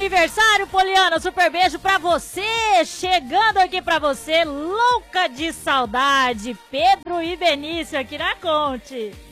aniversário, Poliana. Super beijo pra você. Chegando aqui pra você, louca de saudade. Pedro e Benício aqui na Conte.